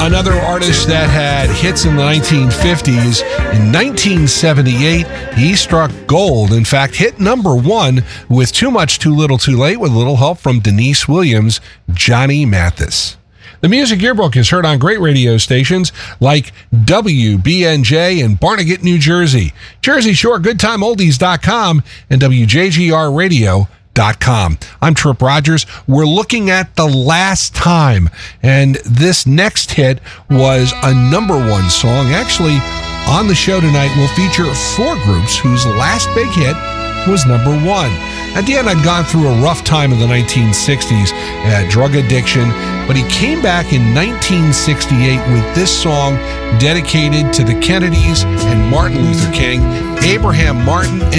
Another artist that had hits in the 1950s. In 1978, he struck gold. In fact, hit number one with Too Much, Too Little, Too Late, with a little help from Denise Williams, Johnny Mathis. The Music Yearbook is heard on great radio stations like WBNJ in Barnegat, New Jersey, Jersey Shore, GoodTimeOldies.com, and WJGRradio.com. I'm Trip Rogers. We're looking at The Last Time, and this next hit was a number one song. Actually, on the show tonight, we'll feature four groups whose last big hit was number one. At the end, I'd gone through a rough time in the 1960s, drug addiction, but he came back in 1968 with this song dedicated to the Kennedys and Martin Luther King. Abraham Martin